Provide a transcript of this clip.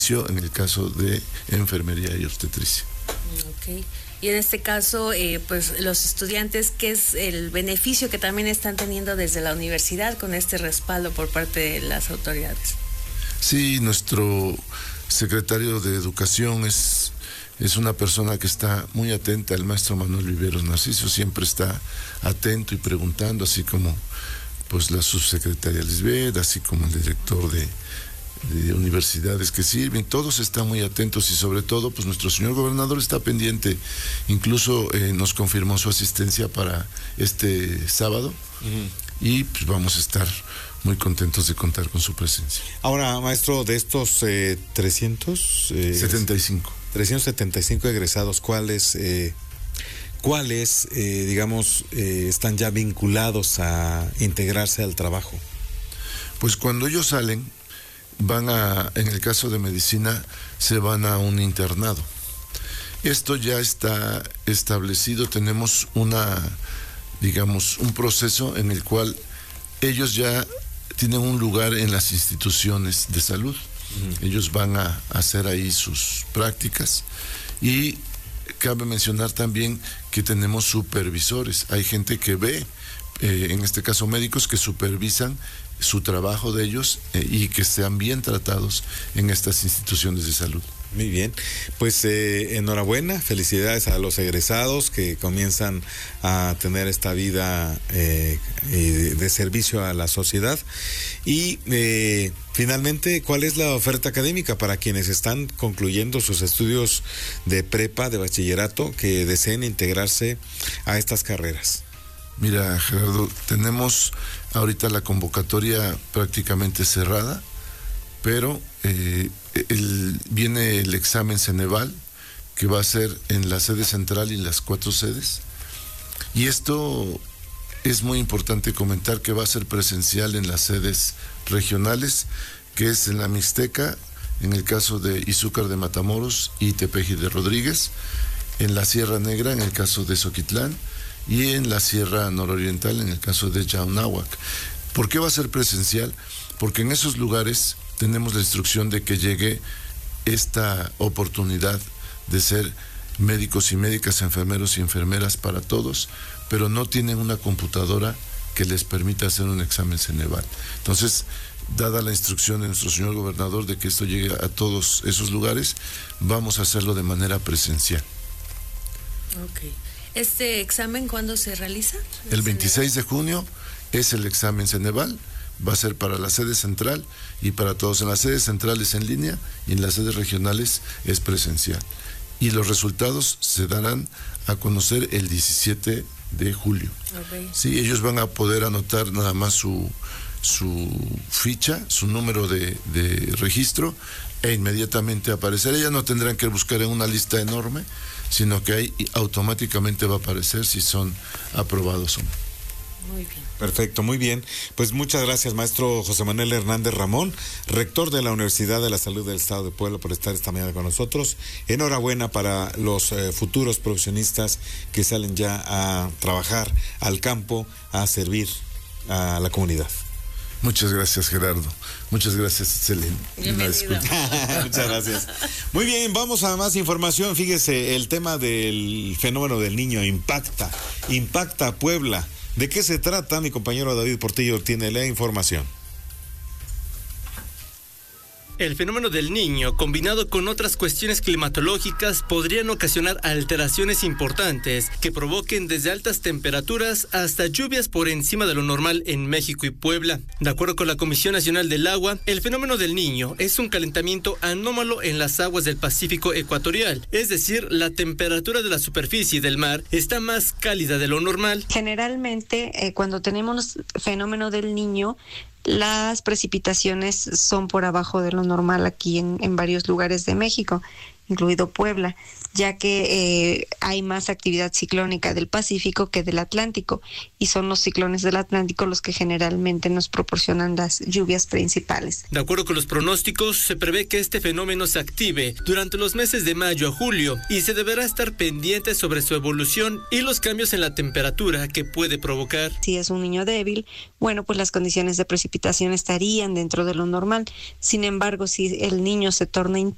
en el caso de enfermería y obstetricia. Okay. Y en este caso, pues los estudiantes, ¿qué es el beneficio que también están teniendo desde la universidad con este respaldo por parte de las autoridades? Sí, nuestro secretario de Educación es una persona que está muy atenta. El maestro Manuel Viveros Narciso siempre está atento y preguntando, así como pues la subsecretaria Lisbeth, así como el director de universidades que sirven. Todos están muy atentos y sobre todo pues nuestro señor gobernador está pendiente. Incluso nos confirmó su asistencia para este sábado. Y pues vamos a estar muy contentos de contar con su presencia. Ahora, maestro, de estos 375 egresados, ¿cuáles digamos, están ya vinculados a integrarse al trabajo? Pues cuando ellos salen, en el caso de medicina, se van a un internado. Esto ya está establecido. Tenemos un proceso en el cual ellos ya tienen un lugar en las instituciones de salud. Ellos van a hacer ahí sus prácticas y cabe mencionar también que tenemos supervisores. Hay gente que ve, en este caso médicos, que supervisan su trabajo de ellos y que sean bien tratados en estas instituciones de salud. Muy bien, pues enhorabuena, felicidades a los egresados que comienzan a tener esta vida de servicio a la sociedad. Y finalmente, ¿cuál es la oferta académica para quienes están concluyendo sus estudios de prepa, de bachillerato, que deseen integrarse a estas carreras? Mira, Gerardo, tenemos ahorita la convocatoria prácticamente cerrada, pero viene el examen Ceneval, que va a ser en la sede central y las 4 sedes. Y esto es muy importante comentar que va a ser presencial en las sedes regionales, que es en la Mixteca, en el caso de Izúcar de Matamoros y Tepeji de Rodríguez, en la Sierra Negra, en el caso de Zoquitlán, y en la Sierra Nororiental, en el caso de Yaunáhuac. ¿Por qué va a ser presencial? Porque en esos lugares tenemos la instrucción de que llegue esta oportunidad de ser médicos y médicas, enfermeros y enfermeras para todos, pero no tienen una computadora que les permita hacer un examen Ceneval. Entonces, dada la instrucción de nuestro señor gobernador de que esto llegue a todos esos lugares, vamos a hacerlo de manera presencial. Okay. ¿Este examen cuándo se realiza? El 26 de junio es el examen Ceneval, va a ser para la sede central y para todos. En las sedes centrales en línea y en las sedes regionales es presencial. Y los resultados se darán a conocer el 17 de julio. Okay. Sí, ellos van a poder anotar nada más su ficha, su número de registro, e inmediatamente aparecerá. Ya no tendrán que buscar en una lista enorme, sino que ahí automáticamente va a aparecer si son aprobados o no. Muy bien. Perfecto, muy bien. Pues muchas gracias, maestro José Manuel Hernández Ramón, rector de la Universidad de la Salud del Estado de Puebla, por estar esta mañana con nosotros. Enhorabuena para los futuros profesionistas que salen ya a trabajar al campo, a servir a la comunidad. Muchas gracias, Gerardo. Muchas gracias, Selene. Muchas gracias. Muy bien, vamos a más información. Fíjese, el tema del fenómeno del niño impacta a Puebla. ¿De qué se trata? Mi compañero David Portillo tiene la información. El fenómeno del Niño, combinado con otras cuestiones climatológicas, podrían ocasionar alteraciones importantes que provoquen desde altas temperaturas hasta lluvias por encima de lo normal en México y Puebla. De acuerdo con la Comisión Nacional del Agua, el fenómeno del Niño es un calentamiento anómalo en las aguas del Pacífico ecuatorial, es decir, la temperatura de la superficie del mar está más cálida de lo normal. Generalmente, cuando tenemos fenómeno del Niño, las precipitaciones son por abajo de lo normal aquí en varios lugares de México, incluido Puebla, ya que hay más actividad ciclónica del Pacífico que del Atlántico, y son los ciclones del Atlántico los que generalmente nos proporcionan las lluvias principales. De acuerdo con los pronósticos, se prevé que este fenómeno se active durante los meses de mayo a julio y se deberá estar pendiente sobre su evolución y los cambios en la temperatura que puede provocar. Si es un niño débil, bueno, pues las condiciones de precipitación estarían dentro de lo normal. Sin embargo, si el niño se torna